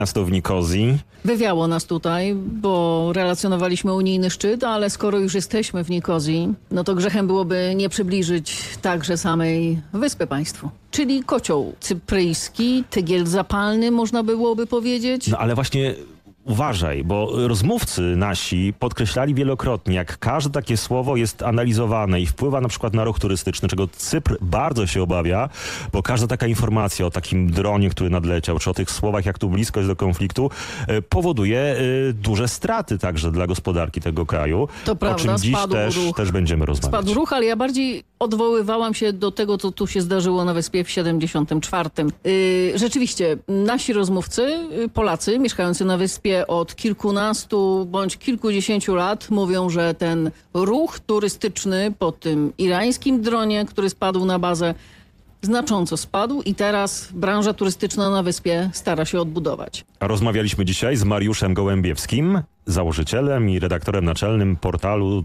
Miasto w Nikozji. Wywiało nas tutaj, bo relacjonowaliśmy unijny szczyt, ale skoro już jesteśmy w Nikozji, no to grzechem byłoby nie przybliżyć także samej wyspy państwu. Czyli kocioł cypryjski, tygiel zapalny, można byłoby powiedzieć. No ale właśnie uważaj, bo rozmówcy nasi podkreślali wielokrotnie, jak każde takie słowo jest analizowane i wpływa na przykład na ruch turystyczny, czego Cypr bardzo się obawia, bo każda taka informacja o takim dronie, który nadleciał, czy o tych słowach, jak tu blisko jest do konfliktu, powoduje duże straty także dla gospodarki tego kraju. To prawda, o czym dziś też będziemy rozmawiać. Spadł ruch, ale ja bardziej odwoływałam się do tego, co tu się zdarzyło na wyspie w 74. Rzeczywiście, nasi rozmówcy, Polacy mieszkający na wyspie od kilkunastu bądź kilkudziesięciu lat mówią, że ten ruch turystyczny po tym irańskim dronie, który spadł na bazę, znacząco spadł i teraz branża turystyczna na wyspie stara się odbudować. Rozmawialiśmy dzisiaj z Mariuszem Gołębiewskim, założycielem i redaktorem naczelnym portalu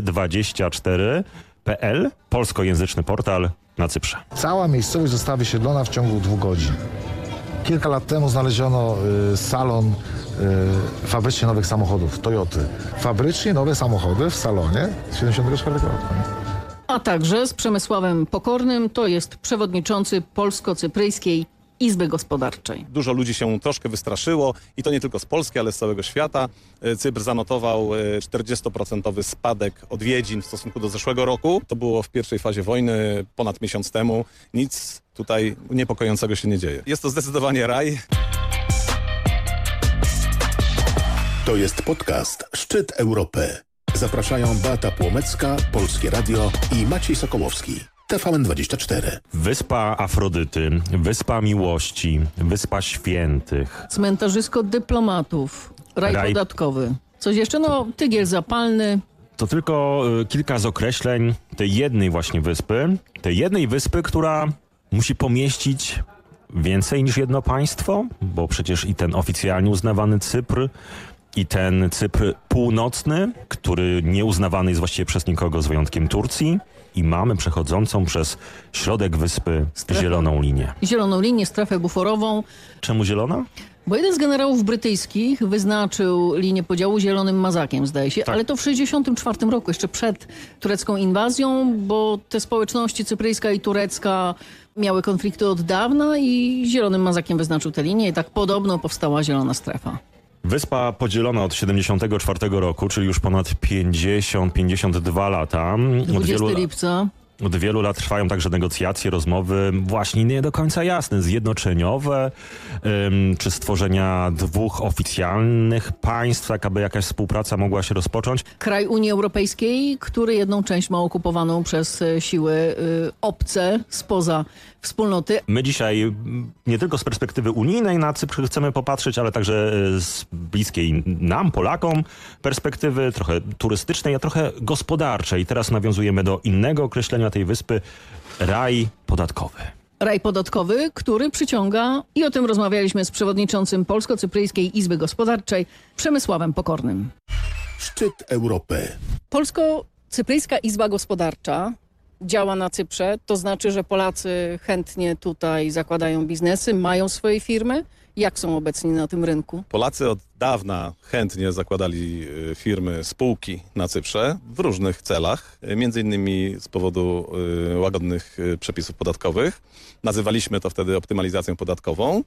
Cypr24.pl, polskojęzyczny portal na Cyprze. Cała miejscowość została wysiedlona w ciągu 2 godzin. Kilka lat temu znaleziono salon fabrycznie nowych samochodów, Toyoty. Fabrycznie nowe samochody w salonie z 74 roku. A także z Przemysławem Pokornym, to jest przewodniczący Polsko-Cypryjskiej Izby Gospodarczej. Dużo ludzi się troszkę wystraszyło i to nie tylko z Polski, ale z całego świata. Cypr zanotował 40% spadek odwiedzin w stosunku do zeszłego roku. To było w pierwszej fazie wojny, ponad miesiąc temu. Nic tutaj niepokojącego się nie dzieje. Jest to zdecydowanie raj. To jest podcast Szczyt Europy. Zapraszają Beata Płomecka, Polskie Radio i Maciej Sokołowski. TVN24. Wyspa Afrodyty, Wyspa Miłości, Wyspa Świętych. Cmentarzysko dyplomatów, raj podatkowy. Coś jeszcze? No, tygiel zapalny. To tylko kilka z określeń tej jednej właśnie wyspy. Tej jednej wyspy, która musi pomieścić więcej niż jedno państwo, bo przecież i ten oficjalnie uznawany Cypr, i ten Cypr północny, który nie uznawany jest właściwie przez nikogo z wyjątkiem Turcji. I mamy przechodzącą przez środek wyspy zieloną linię. Zieloną linię, strefę buforową. Czemu zielona? Bo jeden z generałów brytyjskich wyznaczył linię podziału zielonym mazakiem, zdaje się, tak. Ale to w 1964 roku, jeszcze przed turecką inwazją, bo te społeczności cypryjska i turecka miały konflikty od dawna i zielonym mazakiem wyznaczył tę linię i tak podobno powstała zielona strefa. Wyspa podzielona od 1974 roku, czyli już ponad 52 lata. 20 lipca. Od wielu lat trwają także negocjacje, rozmowy właśnie nie do końca jasne, zjednoczeniowe, czy stworzenia 2 oficjalnych państw, tak aby jakaś współpraca mogła się rozpocząć. Kraj Unii Europejskiej, który jedną część ma okupowaną przez siły obce spoza wspólnoty. My dzisiaj nie tylko z perspektywy unijnej na Cypr chcemy popatrzeć, ale także z bliskiej nam, Polakom, perspektywy trochę turystycznej, a trochę gospodarczej. Teraz nawiązujemy do innego określenia tej wyspy, raj podatkowy. Raj podatkowy, który przyciąga, i o tym rozmawialiśmy z przewodniczącym Polsko-Cypryjskiej Izby Gospodarczej, Przemysławem Pokornym. Szczyt Europy. Polsko-Cypryjska Izba Gospodarcza działa na Cyprze, to znaczy, że Polacy chętnie tutaj zakładają biznesy, mają swoje firmy. Jak są obecni na tym rynku? Polacy od dawna chętnie zakładali firmy, spółki na Cyprze w różnych celach, między innymi z powodu łagodnych przepisów podatkowych. Nazywaliśmy to wtedy optymalizacją podatkową.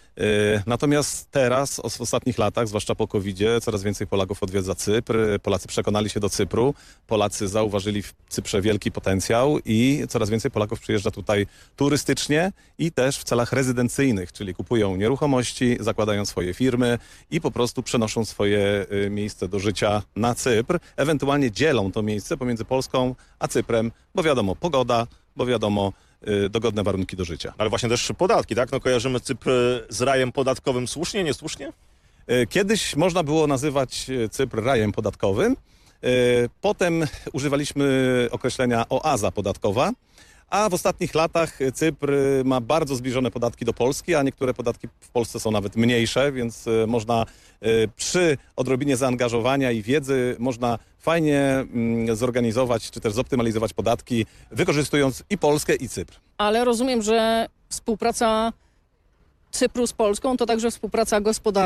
Natomiast teraz, w ostatnich latach, zwłaszcza po COVID-zie, coraz więcej Polaków odwiedza Cypr. Polacy przekonali się do Cypru. Polacy zauważyli w Cyprze wielki potencjał i coraz więcej Polaków przyjeżdża tutaj turystycznie i też w celach rezydencyjnych, czyli kupują nieruchomości, zakładają swoje firmy i po prostu przenoszą swoje miejsce do życia na Cypr. Ewentualnie dzielą to miejsce pomiędzy Polską a Cyprem, bo wiadomo, pogoda, bo wiadomo, dogodne warunki do życia. Ale właśnie też podatki, tak? No kojarzymy Cypr z rajem podatkowym. Słusznie, niesłusznie? Kiedyś można było nazywać Cypr rajem podatkowym. Potem używaliśmy określenia oaza podatkowa. A w ostatnich latach Cypr ma bardzo zbliżone podatki do Polski, a niektóre podatki w Polsce są nawet mniejsze, więc można przy odrobinie zaangażowania i wiedzy można fajnie zorganizować czy też zoptymalizować podatki, wykorzystując i Polskę, i Cypr. Ale rozumiem, że współpraca Cypru z Polską to także współpraca gospodarcza.